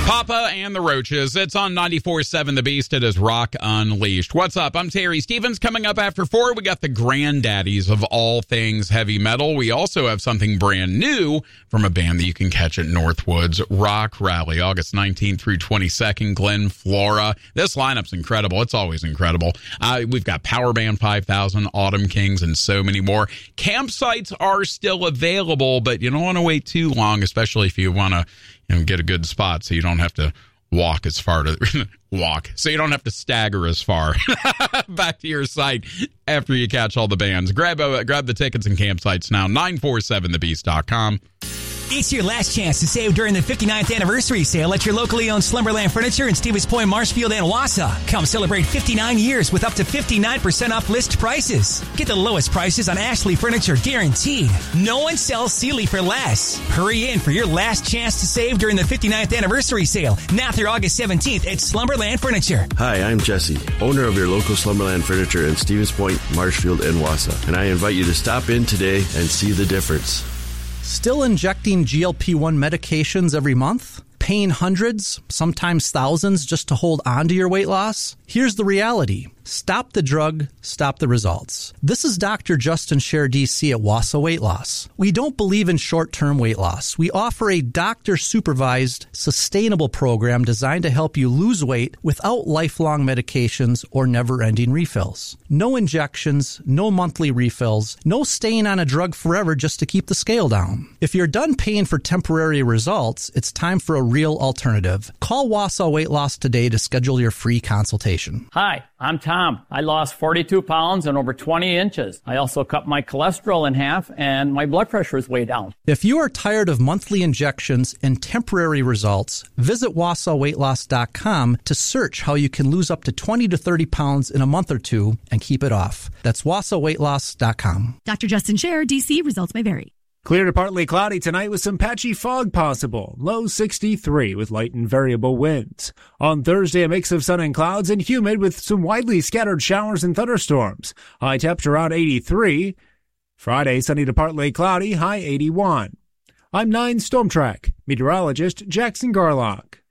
Papa and the Roaches. It's on 94.7 The Beast. It is Rock Unleashed. What's up? I'm Terry Stevens. Coming up after 4, we got the granddaddies of all things heavy metal. We also have something brand new from a band that you can catch at Northwoods Rock Rally, August 19th through 22nd, Glen Flora. This lineup's incredible. It's always incredible. We've got Power Band 5000, Autumn Kings, and so many more. Campsites are still available, but you don't want to wait too long, especially if you want to get a good spot so you don't have to walk as far to so you don't have to stagger as far back to your site after you catch all the bands. Grab the tickets and campsites now, 947thebeast.com. It's your last chance to save during the 59th anniversary sale at your locally owned Slumberland Furniture in Stevens Point, Marshfield, and Wausau. Come celebrate 59 years with up to 59% off list prices. Get the lowest prices on Ashley Furniture guaranteed. No one sells Sealy for less. Hurry in for your last chance to save during the 59th anniversary sale, now through August 17th at Slumberland Furniture. Hi, I'm Jesse, owner of your local Slumberland Furniture in Stevens Point, Marshfield, and Wausau. And I invite you to stop in today and see the difference. Still injecting GLP-1 medications every month? Paying hundreds, sometimes thousands, just to hold on to your weight loss? Here's the reality. Stop the drug, stop the results. This is Dr. Justin Scher, DC at Wausau Weight Loss. We don't believe in short-term weight loss. We offer a doctor-supervised, sustainable program designed to help you lose weight without lifelong medications or never-ending refills. No injections, no monthly refills, no staying on a drug forever just to keep the scale down. If you're done paying for temporary results, it's time for a real alternative. Call Wausau Weight Loss today to schedule your free consultation. Hi, I'm Tom. I lost 42 pounds and over 20 inches. I also cut my cholesterol in half and my blood pressure is way down. If you are tired of monthly injections and temporary results, visit WausauWeightLoss.com to search how you can lose up to 20 to 30 pounds in a month or two and keep it off. That's WausauWeightLoss.com. Dr. Justin Scher, DC. Results may vary. Clear to partly cloudy tonight with some patchy fog possible. Low 63 with light and variable winds. On Thursday, a mix of sun and clouds and humid with some widely scattered showers and thunderstorms. High temperature around 83. Friday, sunny to partly cloudy, high 81. I'm 9 Storm Track meteorologist Jackson Garlock.